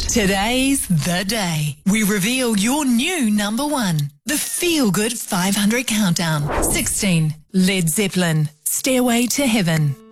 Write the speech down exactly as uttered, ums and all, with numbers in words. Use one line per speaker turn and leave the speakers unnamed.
Today's the day. We reveal your new number one. The Feel Good five hundred Countdown. sixteen. Led Zeppelin, Stairway to Heaven.